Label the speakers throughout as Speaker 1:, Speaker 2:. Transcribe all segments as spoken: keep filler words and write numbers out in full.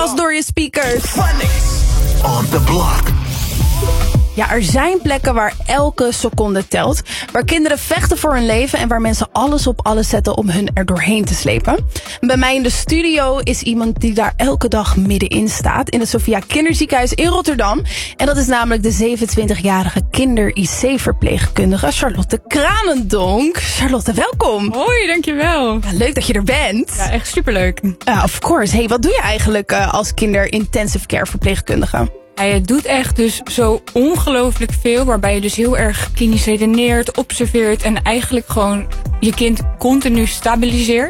Speaker 1: kriebels door je speakers.
Speaker 2: Phonics on the block.
Speaker 1: Ja, er zijn plekken waar elke seconde telt. Waar kinderen vechten voor hun leven en waar mensen alles op alles zetten om hun er doorheen te slepen. Bij mij in de studio is iemand die daar elke dag middenin staat. In het Sophia Kinderziekenhuis in Rotterdam. En dat is namelijk de zevenentwintigjarige kinder-I C-verpleegkundige Charlotte Kranendonk. Charlotte, welkom.
Speaker 3: Hoi, dankjewel.
Speaker 1: Ja, leuk dat je er bent.
Speaker 3: Ja, echt superleuk.
Speaker 1: Uh, of course. Hey, wat doe je eigenlijk uh, als kinder-intensive care verpleegkundige?
Speaker 3: Ja, je doet echt dus zo ongelooflijk veel, waarbij je dus heel erg klinisch redeneert, observeert en eigenlijk gewoon je kind continu stabiliseert.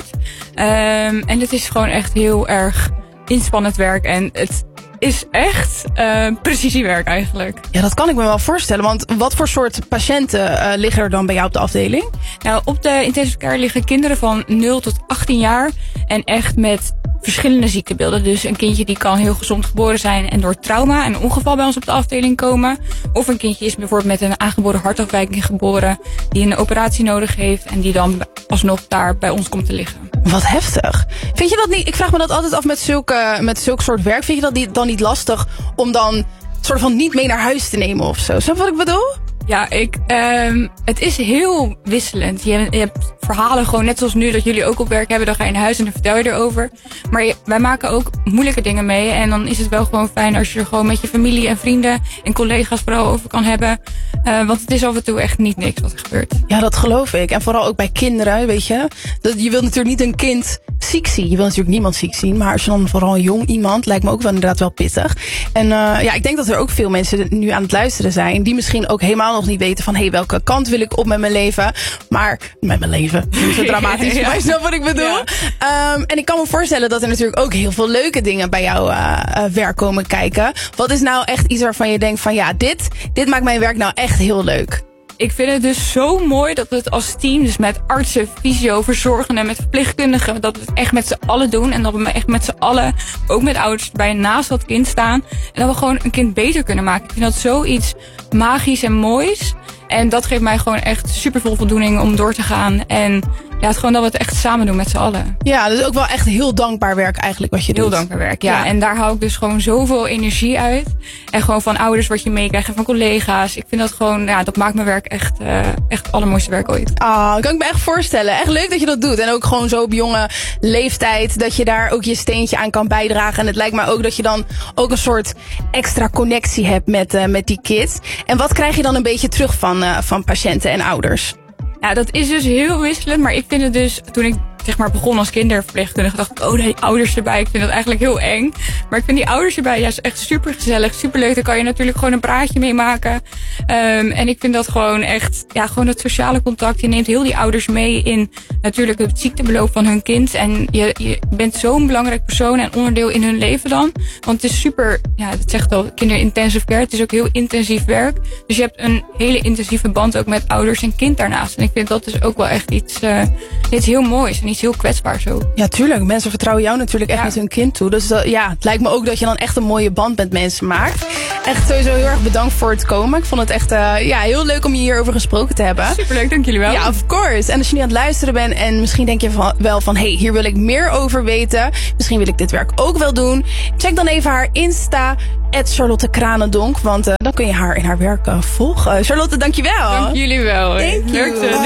Speaker 3: Um, en het is gewoon echt heel erg inspannend werk en het is echt uh, precisiewerk eigenlijk.
Speaker 1: Ja, dat kan ik me wel voorstellen, want wat voor soort patiënten uh, liggen er dan bij jou op de afdeling?
Speaker 3: Nou, op de intensive care liggen kinderen van nul tot achttien jaar en echt met verschillende ziektebeelden. Dus een kindje die kan heel gezond geboren zijn en door trauma en ongeval bij ons op de afdeling komen. Of een kindje is bijvoorbeeld met een aangeboren hartafwijking geboren die een operatie nodig heeft en die dan alsnog daar bij ons komt te liggen.
Speaker 1: Wat heftig. Vind je dat niet, ik vraag me dat altijd af met zulke, met zulk soort werk. Vind je dat niet, dan niet lastig om dan soort van niet mee naar huis te nemen of zo? Snap je wat ik bedoel?
Speaker 3: Ja, ik, um, het is heel wisselend. Je hebt, je hebt verhalen gewoon net zoals nu dat jullie ook op werk hebben. Dan ga je naar huis en dan vertel je erover. Maar je, wij maken ook moeilijke dingen mee. En dan is het wel gewoon fijn als je er gewoon met je familie en vrienden en collega's vooral over kan hebben. Uh, want het is af en toe echt niet niks wat er gebeurt.
Speaker 1: Ja, dat geloof ik. En vooral ook bij kinderen, weet je. Dat, je wilt natuurlijk niet een kind ziek zien. Je wilt natuurlijk niemand ziek zien. Maar als je dan vooral een jong iemand, lijkt me ook wel inderdaad wel pittig. En uh, ja, ik denk dat er ook veel mensen nu aan het luisteren zijn. Die misschien ook helemaal nog niet weten van, hé, hey, welke kant wil ik op met mijn leven? Maar, met mijn leven, niet zo dramatisch, ja. Maar je snapt wat ik bedoel. Ja. Um, en ik kan me voorstellen dat er natuurlijk ook heel veel leuke dingen bij jouw uh, uh, werk komen kijken. Wat is nou echt iets waarvan je denkt van, ja, dit, dit maakt mijn werk nou echt heel leuk?
Speaker 3: Ik vind het dus zo mooi dat we het als team, dus met artsen, fysio, verzorgenden, met verpleegkundigen, dat we het echt met z'n allen doen. En dat we echt met z'n allen, ook met ouders, bij naast dat kind staan. En dat we gewoon een kind beter kunnen maken. Ik vind dat zoiets magisch en moois. En dat geeft mij gewoon echt super veel voldoening om door te gaan. En ja, het gewoon dat we het echt samen doen met z'n allen.
Speaker 1: Ja, dus ook wel echt heel dankbaar werk eigenlijk wat je
Speaker 3: heel
Speaker 1: doet.
Speaker 3: Heel dankbaar werk, ja.
Speaker 1: ja.
Speaker 3: En daar hou ik dus gewoon zoveel energie uit. En gewoon van ouders wat je meekrijgt en van collega's. Ik vind dat gewoon, ja, dat maakt mijn werk echt, uh, echt het allermooiste werk ooit.
Speaker 1: Ah, kan ik me echt voorstellen. Echt leuk dat je dat doet. En ook gewoon zo op jonge leeftijd, dat je daar ook je steentje aan kan bijdragen. En het lijkt me ook dat je dan ook een soort extra connectie hebt met, uh, met die kids. En wat krijg je dan een beetje terug van, uh, van patiënten en ouders?
Speaker 3: Ja, dat is dus heel wisselend. Maar ik vind het dus, toen ik zeg maar begon als kinderverpleegkundige, dacht ik, oh nee, ouders erbij. Ik vind dat eigenlijk heel eng. Maar ik vind die ouders erbij juist echt super gezellig, super leuk. Daar kan je natuurlijk gewoon een praatje mee maken. Um, en ik vind dat gewoon echt, ja, gewoon het sociale contact. Je neemt heel die ouders mee in natuurlijk het ziektebeloop van hun kind. En je, je bent zo'n belangrijk persoon en onderdeel in hun leven dan. Want het is super, ja, dat zegt al, kinderintensive care. Het is ook heel intensief werk. Dus je hebt een hele intensieve band ook met ouders en kind daarnaast. En ik vind dat dus ook wel echt iets, uh, iets heel moois en iets heel kwetsbaars zo.
Speaker 1: Ja, tuurlijk. Mensen vertrouwen jou natuurlijk echt ja. met hun kind toe. Dus uh, ja, het lijkt me ook dat je dan echt een mooie band met mensen maakt. Echt sowieso heel erg bedankt voor het komen. Ik vond het echt uh, ja, heel leuk om je hierover gesproken te hebben.
Speaker 3: Superleuk, dank jullie wel.
Speaker 1: Ja, of course. En als je nu aan het luisteren bent en misschien denk je van, wel van, hé, hey, hier wil ik meer over weten. Misschien wil ik dit werk ook wel doen. Check dan even haar Insta, at Charlotte Kranendonk. Want uh, dan kun je haar in haar werk uh, volgen. Charlotte, dankjewel.
Speaker 3: Dank jullie wel.
Speaker 1: Thank you.
Speaker 3: Leuk te